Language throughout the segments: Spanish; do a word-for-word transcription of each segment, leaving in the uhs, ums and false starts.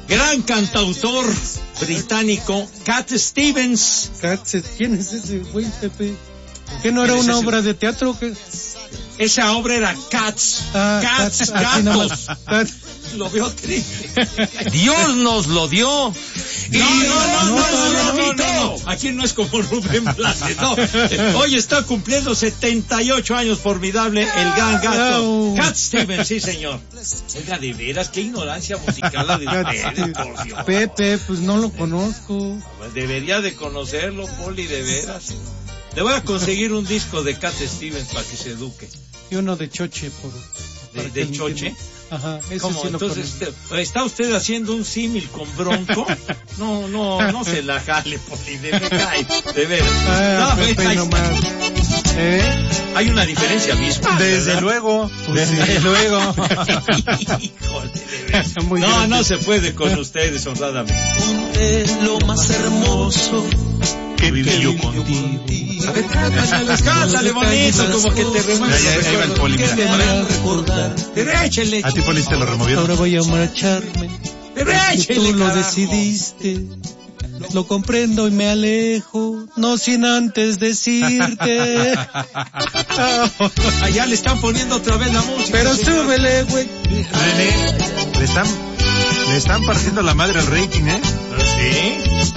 gran cantautor británico, Cat Stevens. Cat, ¿quién es ese güey, Pepe? ¿Qué no era una ese? obra de teatro o qué? Esa obra era Cats. Ah, Cats, Cats gatos. Cat. Lo veo triste. Dios nos lo dio. Y no, no, no, no, no, no, no, no, no. Aquí no es como Rubén Blades, no. Hoy está cumpliendo setenta y ocho años, formidable, el gran gato. Cat Stevens, sí, señor. Oiga, de veras, qué ignorancia musical la de ustedes, por Dios. Pepe, pues no lo conozco. Debería de conocerlo, Poli, de veras. Le voy a conseguir un disco de Cat Stevens para que se eduque. Y uno de Choche, por... ¿De, de Choche? Ajá, eso ¿Cómo? sí lo Entonces, este, ¿está usted haciendo un símil con Bronco? No, no, no se la jale, Poli, de veras, de veras. Ah, no, Pepe, hay, nomás. ¿Eh? Hay una diferencia misma. Desde ¿verdad? luego, pues desde sí. luego. Híjole, de veras. Muy no, grande. no se puede con ustedes, honradamente. Lo más hermoso que viví yo contigo. A ver, cántale, cántale bonito, como que te remueve. Ya, ya, ahí va el Poli, mira. Pero échale. A ti, Poli, te lo removieron. Ahora voy a marcharme. Pero Si échale, tú lo carajo. decidiste, lo comprendo y me alejo, no sin antes decirte. Allá le están poniendo otra vez la música. Pero señor. súbele, güey. René, le están, le están partiendo la madre al rating, ¿eh? ¿Sí?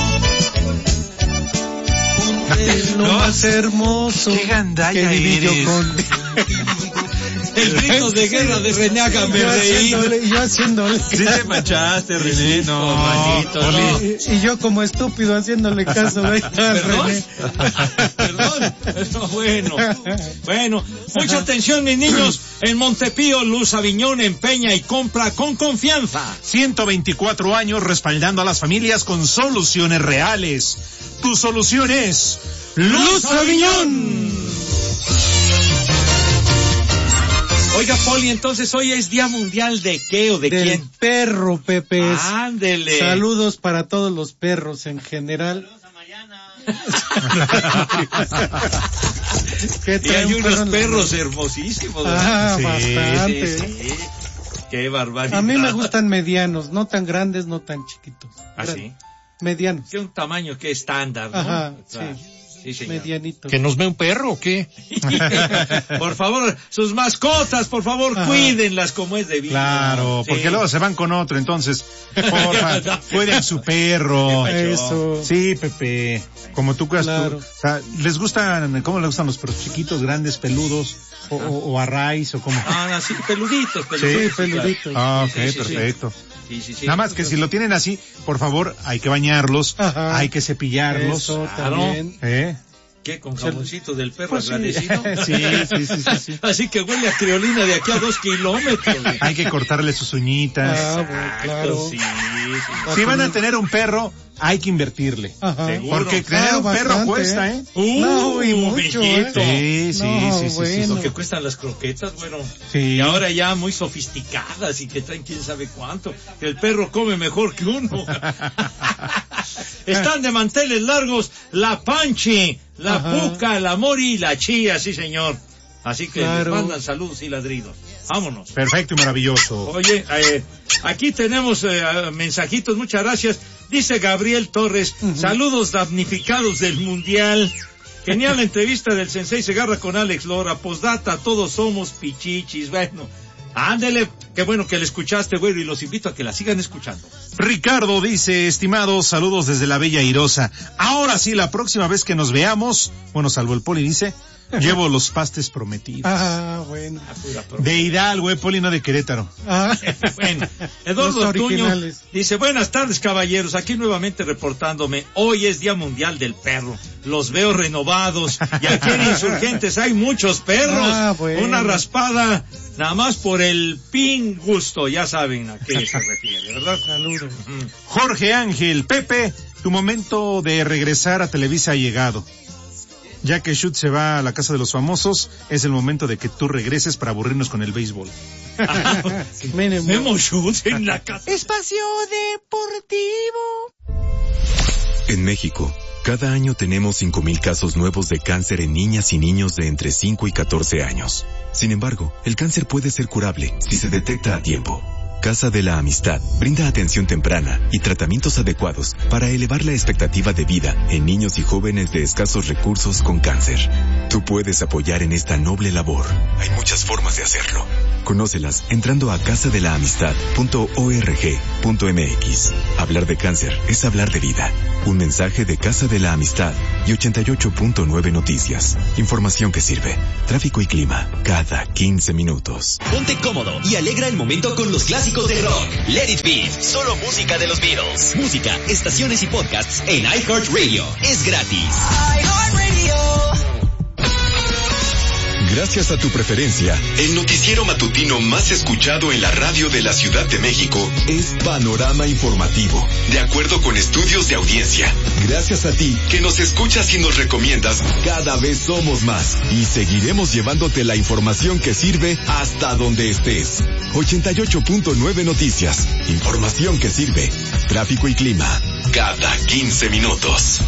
Es lo No. más hermoso Qué gandalla que viví yo eres. con... El grito de guerra de René Hágame yo reír. haciéndole, yo haciéndole. Sí te manchaste, René. No, manito, Poli. no. Y, y yo como estúpido haciéndole caso, güey. al ¿Perdón? René. Perdón. Pero bueno. Bueno. Mucha atención, mis niños. En Montepío, Luz Aviñón empeña y compra con confianza. ciento veinticuatro años respaldando a las familias con soluciones reales. Tu solución es Luz Aviñón. Oiga, Poli, entonces hoy es Día Mundial de qué o de Del quién. perro, Pepe. Ándele. Saludos para todos los perros en general. ¿Qué Y hay traen unos perros? perros hermosísimos. Ah, ¿verdad? bastante. Sí, sí. Qué barbaridad. A mí me gustan medianos, no tan grandes, no tan chiquitos. ¿Ah, sí? Medianos. Que un tamaño que es estándar, ¿no? Ajá, O sea, sí. Sí, señor. Medianitos. ¿Que nos ve un perro o qué? Por favor, sus mascotas, por favor, Ajá. cuídenlas como es debido. Claro, Sí. porque luego se van con otro, entonces, porfa, cuiden su perro. Eso. Sí, Pepe, como tú cuidas Claro. tu- o sea, ¿les gustan, cómo les gustan los perros chiquitos, grandes, peludos, o, o, o a raíz, o cómo? Ah, no, sí, peluditos, Sí, peluditos. peluditos. Ah, ok, Sí, sí, sí. perfecto. Sí, sí, sí. Nada más que si lo tienen así, por favor, hay que bañarlos, Ajá. hay que cepillarlos. Eso Claro. también. ¿Eh? ¿Qué? ¿Con jamoncito del perro Pues sí. agradecido? Sí, sí, sí, sí, sí. Así que huele a criolina de aquí a dos kilómetros. Hay que cortarle sus uñitas. Ah, bueno, claro. Sí, sí. Si van a tener un perro, hay que invertirle. Ajá. Seguro. Porque tener Ah, un perro bastante, cuesta, ¿eh? Uh, No, y mucho, bellito. Sí, sí, No, sí, sí, bueno. sí, Lo sí. que cuestan las croquetas, bueno. Sí. Y ahora ya muy sofisticadas y que traen quién sabe cuánto. Que el perro come mejor que uno. Están de manteles largos la Panchi, la Ajá. Puca, la Mori y la Chía, sí señor. Así que Claro. les mandan saludos y ladridos. Vámonos. Perfecto y maravilloso. Oye, eh, aquí tenemos eh, mensajitos, muchas gracias. Dice Gabriel Torres, Uh-huh. saludos damnificados del Mundial. Genial la entrevista del Sensei Segarra con Alex Lora. Postdata, todos somos pichichis. Bueno, ándele, qué bueno que le escuchaste, güero, y los invito a que la sigan escuchando. Ricardo dice, estimados, saludos desde la Bella Airosa. Ahora sí, la próxima vez que nos veamos, bueno, salvo el Poli, dice, llevo los pastes prometidos. Ah, bueno. De Hidalgo, eh, Poli, no de Querétaro. Ah. Bueno, Eduardo Los Tuño originales. dice, buenas tardes caballeros, aquí nuevamente reportándome, hoy es Día Mundial del Perro, los veo renovados, y aquí en Insurgentes hay muchos perros, Ah, bueno. una raspada, nada más por el pin gusto, ya saben a qué se refiere, ¿verdad? Saludos. Mm. Jorge Ángel, Pepe, tu momento de regresar a Televisa ha llegado. Ya que Shoot se va a la casa de los famosos, es el momento de que tú regreses para aburrirnos con el béisbol. Mene, Memo Schutz en la casa. Espacio Deportivo. En México, cada año tenemos cinco mil casos nuevos de cáncer en niñas y niños de entre cinco y catorce años. Sin embargo, el cáncer puede ser curable si se detecta a tiempo. Casa de la Amistad brinda atención temprana y tratamientos adecuados para elevar la expectativa de vida en niños y jóvenes de escasos recursos con cáncer. Tú puedes apoyar en esta noble labor. Hay muchas formas de hacerlo. Conócelas entrando a casa de la amistad punto org punto m x. Hablar de cáncer es hablar de vida. Un mensaje de Casa de la Amistad y ochenta y ocho punto nueve Noticias. Información que sirve. Tráfico y clima cada quince minutos. Ponte cómodo y alegra el momento con los clásicos de rock. Let It Be, solo música de los Beatles. Música, estaciones y podcasts en iHeartRadio. Es gratis. iHeartRadio. Gracias a tu preferencia, el noticiero matutino más escuchado en la radio de la Ciudad de México es Panorama Informativo, de acuerdo con estudios de audiencia. Gracias a ti, que nos escuchas y nos recomiendas, cada vez somos más y seguiremos llevándote la información que sirve hasta donde estés. ochenta y ocho punto nueve Noticias, información que sirve. Tráfico y clima, cada quince minutos.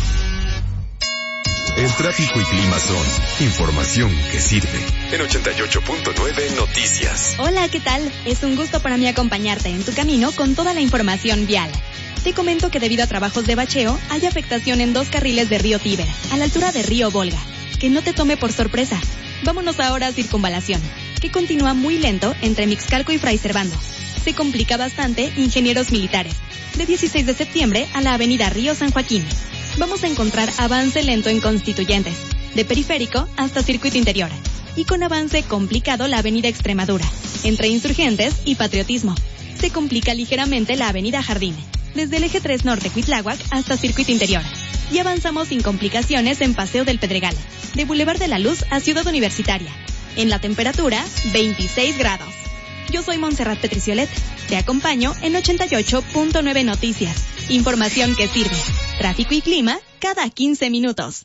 El tráfico y clima son información que sirve. En ochenta y ocho punto nueve Noticias. Hola, ¿qué tal? Es un gusto para mí acompañarte en tu camino con toda la información vial. Te comento que debido a trabajos de bacheo, hay afectación en dos carriles de Río Tíber, a la altura de Río Volga. Que no te tome por sorpresa. Vámonos ahora a Circunvalación, que continúa muy lento entre Mixcalco y Fray Servando. Se complica bastante Ingenieros Militares, de dieciséis de septiembre a la avenida Río San Joaquín. Vamos a encontrar avance lento en Constituyentes, de Periférico hasta Circuito Interior, y con avance complicado la avenida Extremadura, entre Insurgentes y Patriotismo. Se complica ligeramente la avenida Jardín, desde el eje tres Norte Cuitláhuac hasta Circuito Interior, y avanzamos sin complicaciones en Paseo del Pedregal, de Boulevard de la Luz a Ciudad Universitaria. En la temperatura, veintiséis grados. Yo soy Montserrat Petriciolet, te acompaño en ochenta y ocho punto nueve Noticias. Información que sirve. Tráfico y clima cada quince minutos.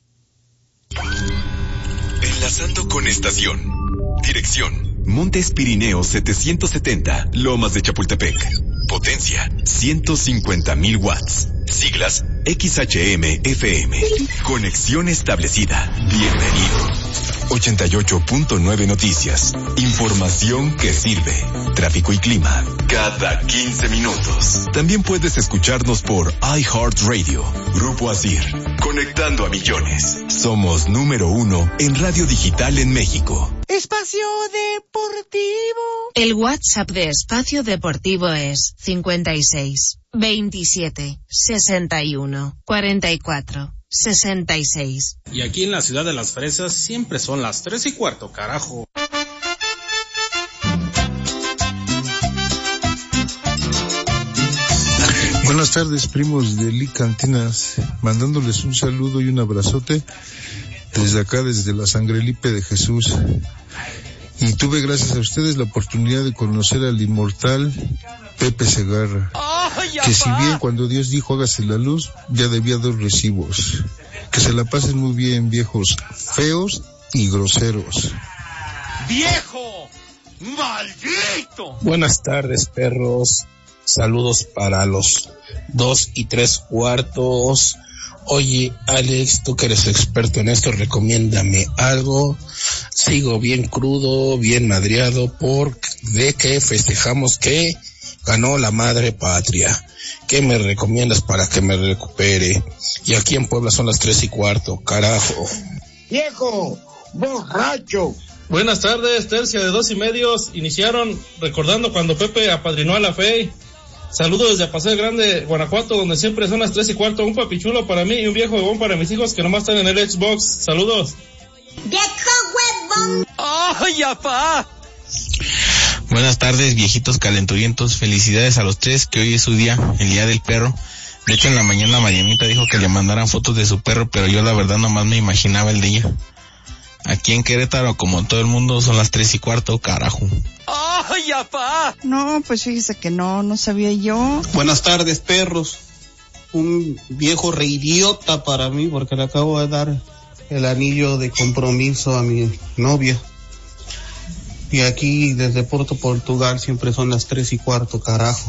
Enlazando con estación. Dirección: Montes Pirineos setecientos setenta, Lomas de Chapultepec. Potencia: ciento cincuenta mil watts. Siglas: X H M F M. Conexión establecida. Bienvenido. ochenta y ocho punto nueve Noticias. Información que sirve. Tráfico y clima cada quince minutos. También puedes escucharnos por iHeartRadio. Grupo Asir, conectando a millones. Somos número uno en radio digital en México. Espacio Deportivo. El WhatsApp de Espacio Deportivo es cincuenta y seis, veintisiete, sesenta y uno, cuarenta y cuatro. sesenta y seis. Y aquí en la ciudad de las fresas siempre son las tres y cuarto, carajo. Buenas tardes, primos de Lee Cantinas, mandándoles un saludo y un abrazote desde acá, desde la Sangrelipe de Jesús. Y tuve, gracias a ustedes, la oportunidad de conocer al inmortal Pepe Segarra, que si bien cuando Dios dijo hágase la luz, ya debía dos recibos. Que se la pasen muy bien, viejos feos y groseros. ¡Viejo! ¡Maldito! Buenas tardes, perros. Saludos para los dos y tres cuartos. Oye, Alex, tú que eres experto en esto, recomiéndame algo. Sigo bien crudo, bien madreado, por de que festejamos que ganó la madre patria. ¿Qué me recomiendas para que me recupere? Y aquí en Puebla son las tres y cuarto, carajo. Viejo, borracho. Buenas tardes, tercia de dos y medios. Iniciaron recordando cuando Pepe apadrinó a la Fe. Saludos desde Paseo Grande, Guanajuato, donde siempre son las tres y cuarto. Un papichulo para mí y un viejo huevón para mis hijos que nomás están en el Xbox. Saludos. ¡Viejo huevón! ¡Ay, apá! Buenas tardes, viejitos calenturientos. Felicidades a los tres, que hoy es su día, el día del perro. De hecho, en la mañana Marianita dijo que le mandaran fotos de su perro, pero yo la verdad nomás me imaginaba el de ella. Aquí en Querétaro, como todo el mundo, son las tres y cuarto, carajo. ¡Ay, apá! No, pues fíjese que no, no sabía yo. Buenas tardes, perros. Un viejo reidiota para mí, porque le acabo de dar el anillo de compromiso a mi novia. Y aquí, desde Porto, Portugal, siempre son las tres y cuarto, carajo.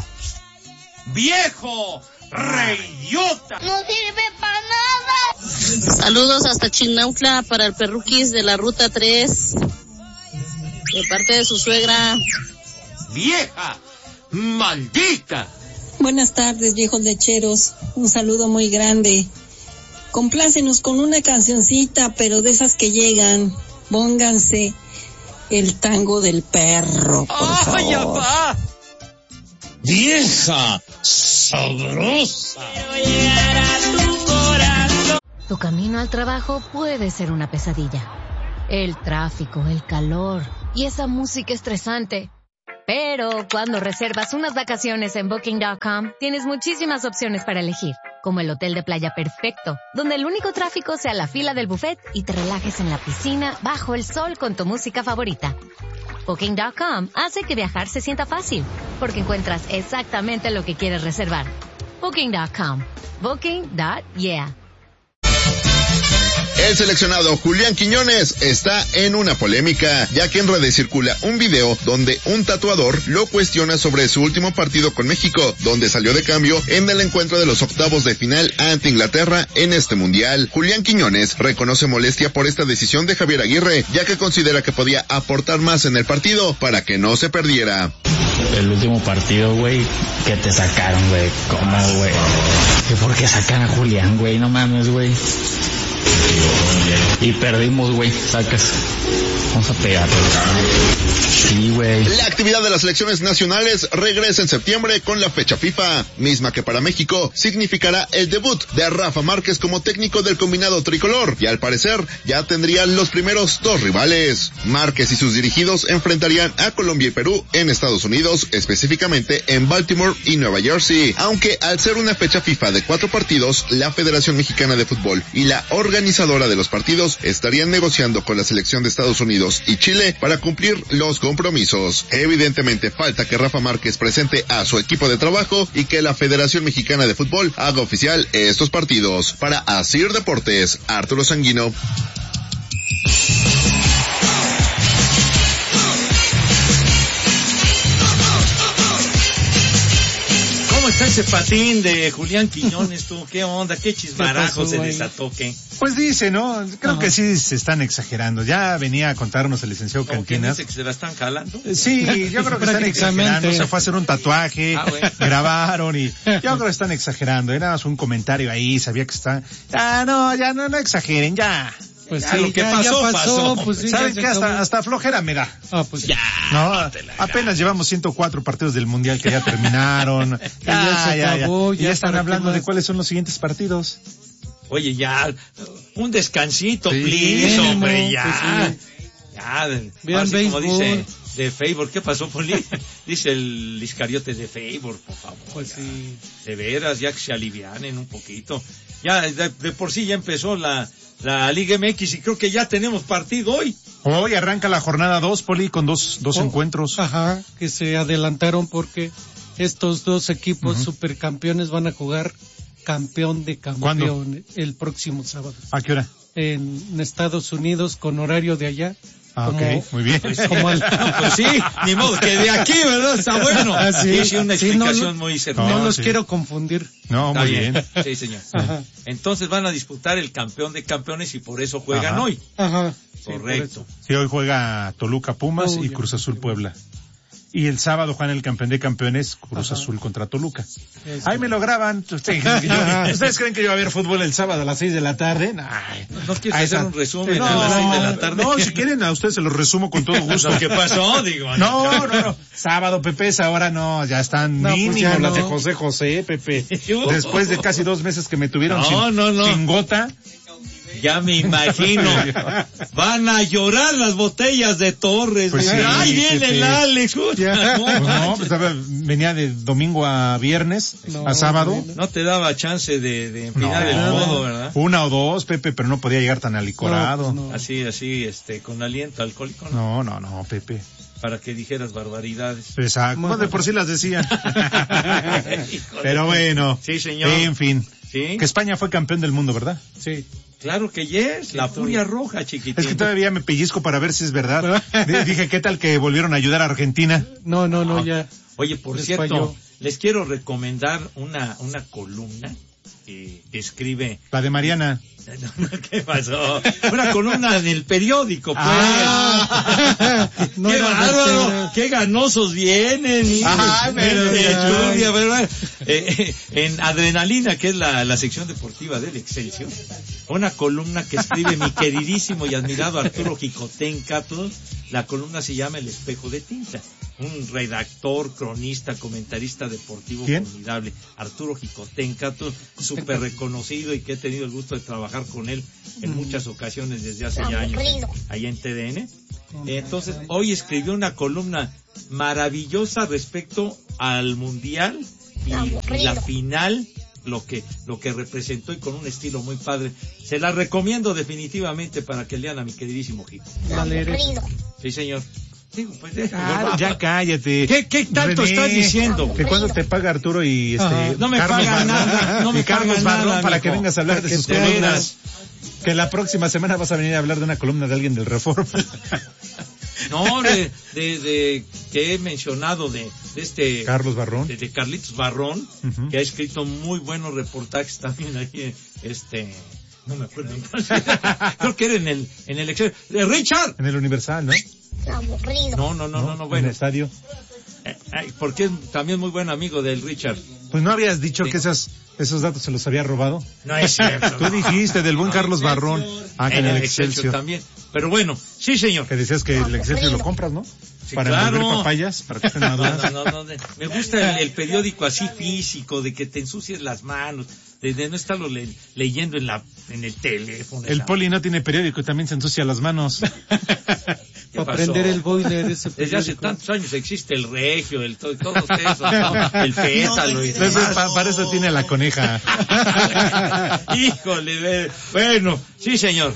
¡Viejo! ¡Reidiota! ¡No sirve para nada! Saludos hasta Chinautla para el perruquis de la Ruta tres. De parte de su suegra. ¡Vieja! ¡Maldita! Buenas tardes, viejos lecheros. Un saludo muy grande. Complácenos con una cancioncita, pero de esas que llegan. Pónganse el tango del perro, por ¡Ay, favor. apá! ¡Vieja sabrosa! Quiero llegar a tu corazón. Tu camino al trabajo puede ser una pesadilla. El tráfico, el calor y esa música estresante. Pero cuando reservas unas vacaciones en Booking punto com, tienes muchísimas opciones para elegir, como el hotel de playa perfecto, donde el único tráfico sea la fila del buffet y te relajes en la piscina bajo el sol con tu música favorita. Booking punto com hace que viajar se sienta fácil, porque encuentras exactamente lo que quieres reservar. Booking punto com. Booking punto yeah. El seleccionado Julián Quiñones está en una polémica, ya que en redes circula un video donde un tatuador lo cuestiona sobre su último partido con México, donde salió de cambio en el encuentro de los octavos de final ante Inglaterra en este mundial. Julián Quiñones reconoce molestia por esta decisión de Javier Aguirre, ya que considera que podía aportar más en el partido para que no se perdiera. El último partido, güey, que te sacaron, güey. ¿Cómo, güey? ¿Y por qué sacan a Julián, güey? No mames, güey. Y perdimos, güey, sacas. Vamos a pegar. Sí, güey. La actividad de las selecciones nacionales regresa en septiembre con la fecha FIFA, misma que para México significará el debut de Rafa Márquez como técnico del combinado tricolor, y al parecer ya tendrían los primeros dos rivales. Márquez y sus dirigidos enfrentarían a Colombia y Perú en Estados Unidos, específicamente en Baltimore y Nueva Jersey, aunque al ser una fecha FIFA de cuatro partidos, la Federación Mexicana de Fútbol y la organizadora de los partidos estarían negociando con la selección de Estados Unidos y Chile para cumplir los compromisos. Evidentemente falta que Rafa Márquez presente a su equipo de trabajo y que la Federación Mexicana de Fútbol haga oficial estos partidos. Para Asir Deportes, Arturo Sanguino. ¿Cómo está ese patín de Julián Quiñones, tú? ¿Qué onda? ¿Qué chisbarajo se desató, qué? Pues dice, ¿no? Creo Ajá. que sí se están exagerando. Ya venía a contarnos el licenciado Cantinas. ¿Dice que se la están jalando? Sí, yo creo que están exagerando. Se fue a hacer un tatuaje, ah, bueno. grabaron y yo creo que están exagerando. Era más un comentario ahí, sabía que está... Ah, no, ya no, no exageren, ya. Pues ya, sí, lo que ya, pasó, ya pasó, pasó. pues sí, ¿Saben ya qué? se Hasta, acabó. hasta flojera me da. Ah, pues ya. No, apenas llevamos ciento cuatro partidos del Mundial que ya terminaron. ya se acabó, ya, ya, ya están para hablando qué de más. cuáles son los siguientes partidos. Oye, ya, un descansito, Sí, please, mínimo, hombre, ya. pues sí. Ya, de- Vean así como béisbol. dice de Favor, ¿qué pasó, Poli? Dice el Iscariote de Favor, por favor. Pues sí. De veras, ya que se alivianen un poquito. Ya, de, de por sí ya empezó la, la Liga M X y creo que ya tenemos partido hoy. Hoy arranca la jornada dos, Poli, con dos, dos Oh, encuentros. Ajá, que se adelantaron porque estos dos equipos Ujú. supercampeones van a jugar campeón de campeón el próximo sábado. ¿A qué hora? En Estados Unidos con horario de allá. Ah, como, ok, muy bien. Como al- No, pues sí, ni modo que de aquí, ¿verdad? Está bueno. Ah, sí. Sí, sí, una Sí, no, explicación no, muy No, certera. los sí. quiero confundir. No, Está muy bien. bien. Sí, señor. Ajá. Entonces van a disputar el campeón de campeones y por eso juegan Ajá. hoy. Ajá. Sí, por Correcto. eso. Sí, hoy juega Toluca Pumas Oh, y ya. Cruz Azul Puebla. Y el sábado juegan el campeón de campeones, Cruz Ajá. Azul contra Toluca. Eso. Ahí me lo graban. ¿Ustedes creen que yo, ¿ustedes creen que yo voy a ver fútbol el sábado a las seis de la tarde? Ay, ¿No quieres a hacer esa- un resumen no, a las seis de la tarde? No, si quieren a ustedes se los resumo con todo gusto. Lo que pasó, digo. No, no, no. Sábado, Pepe, esa hora no, ya están No, pues mínimo ya las de no. José José, Pepe. Después de casi dos meses que me tuvieron No, sin, no, no. sin gota. Ya me imagino. Van a llorar las botellas de Torres. Pues güey. sí, Ay, viene Pepe. el Alex. puta, no Pues no, manches. pues estaba- venía de domingo a viernes, No, a sábado. bueno. No te daba chance de, de empinar No. el modo, ¿verdad? Una o dos, Pepe, pero no podía llegar tan alicorado. No, pues no. Así, así, este, con aliento alcohólico, No, ¿no? no, no, Pepe. Para que dijeras barbaridades. Exacto. Bueno. No, de por sí las decía. Hijo de- Pero bueno. Sí, señor. En fin. Sí, Que España fue campeón del mundo, ¿verdad? Sí. claro que yes, la furia roja, chiquitín. Es que todavía me pellizco para ver si es verdad. D- Dije, ¿qué tal que volvieron a ayudar a Argentina? No, no, no, ya. Oye, por Les cierto, falló. les quiero recomendar una, una columna que escribe La de Mariana. ¿Qué pasó? Una columna en el periódico, pues. Ah, no qué era bárbaro, de- qué ganosos vienen. Y, Ay, pero de ay. lluvia, ¿verdad? Eh, en Adrenalina, que es la, la sección deportiva del Excelsior, una columna que escribe mi queridísimo y admirado Arturo Jicotencato. La columna se llama El Espejo de Tinta. Un redactor, cronista, comentarista deportivo ¿Quién? formidable, Arturo Jicotencato, súper reconocido y que he tenido el gusto de trabajar con él en muchas ocasiones desde hace ya años, allá en T D N. Entonces, hoy escribió una columna maravillosa respecto al Mundial y, y la final, lo que lo que representó, y con un estilo muy padre. Se la recomiendo definitivamente para que lean a mi queridísimo Jico. Sí, señor. Digo, pues, Ah, ya cállate. ¿Qué, qué tanto René, estás diciendo? Que cuando te paga Arturo y este Ajá. No me Carlos paga Barrón, nada, no me y Carlos paga Barrón nada, para mijo. que vengas a hablar Para de que sus te columnas. vengas. Que la próxima semana vas a venir a hablar de una columna de alguien del Reforma. No, de, de, de que he mencionado de, de este Carlos Barrón. de, de Carlitos Barrón, Ujú. que ha escrito muy buenos reportajes también ahí, este, no me acuerdo, creo que era en el, en el Excel. Eh, Richard. En el Universal, ¿no? No, no, no, no, no, En el bueno, estadio. eh, eh, porque es también muy buen amigo del Richard. Pues no habías dicho que esas, esos datos se los había robado. No es cierto. Tú dijiste del buen Carlos Barrón. Ah, que En en el el Excelsior Excelsior. también. Pero bueno, sí, señor. Que decías que el Excelsior lo compras, ¿no? Sí, Para claro. envolver papayas, para que estén No, maduras. no, no, no, de- me gusta el, el periódico así físico, de que te ensucies las manos, de, de no estarlo le- leyendo en la en el teléfono. en El la- Poli no tiene periódico y también se ensucia las manos. ¿Qué Para pasó? prender el boiler ese Desde hace periódico. tantos años existe el Regio, el to- todos esos, ¿no? El Pétalo y Entonces, demás. pa- para eso tiene a la coneja. Híjole, ve- bueno, sí, señor.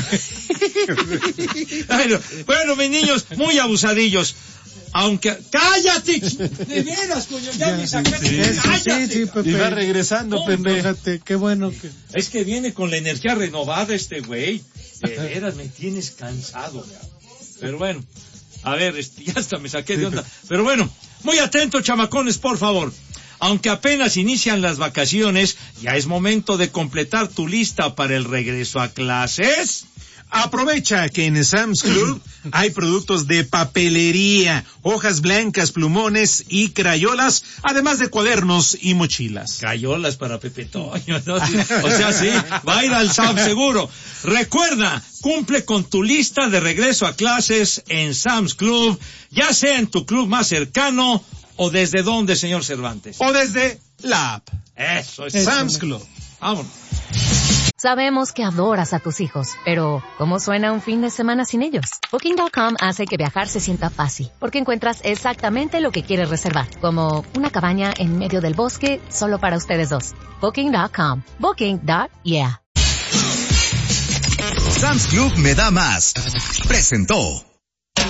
Bueno, bueno, mis niños, muy abusadillos. Aunque, cállate, de veras, coño, ya me sacaste, Sí, sí, cállate. Sí, sí, Pepe. Y va regresando, Hombre. Pepe. Fíjate, qué bueno que... Es que viene con la energía renovada este güey. De veras, me tienes cansado. cabrón. Pero bueno, a ver, este, ya hasta me saqué de onda. Pero bueno, muy atentos, chamacones, por favor. Aunque apenas inician las vacaciones, ya es momento de completar tu lista para el regreso a clases. Aprovecha que en Sam's Club hay productos de papelería, hojas blancas, plumones y crayolas, además de cuadernos y mochilas. Crayolas para Pepe Toño, ¿no? Sí, o sea, sí, va a ir al Sam seguro. Recuerda, cumple con tu lista de regreso a clases en Sam's Club, ya sea en tu club más cercano o desde donde, señor Cervantes. O desde la app. Eso es Sam's Club. Vámonos. Sabemos que adoras a tus hijos, pero ¿cómo suena un fin de semana sin ellos? Booking punto com hace que viajar se sienta fácil, porque encuentras exactamente lo que quieres reservar, como una cabaña en medio del bosque solo para ustedes dos. Booking punto com. Booking. Yeah. Sam's Club me da más. Presentó.